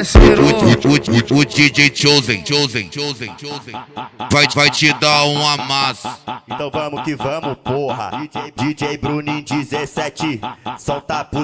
parceiro. O DJ Chosen vai te dar um amasso. Então vamos que vamos, porra. DJ Bruninho 17, solta a puta.